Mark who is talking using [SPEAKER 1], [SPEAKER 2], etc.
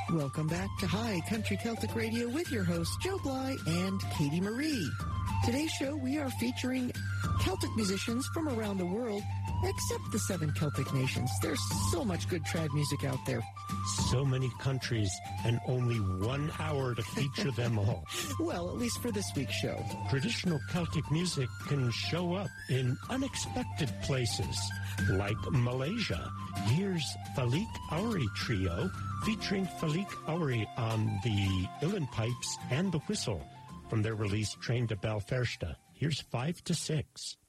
[SPEAKER 1] Welcome back to High Country Celtic Radio with your hosts Joe Bly and Katie Marie. Today's show, we are featuring Celtic musicians from around the world, except the 7 Celtic nations. There's so much good trad music out there.
[SPEAKER 2] So many countries and only 1 hour to feature them all.
[SPEAKER 1] Well, at least for this week's show.
[SPEAKER 2] Traditional Celtic music can show up in unexpected places, like Malaysia. Here's Falik Auri Trio, featuring Falik Auri on the uilleann pipes and the whistle from their release Train to Belfersta. Here's 5 to 6.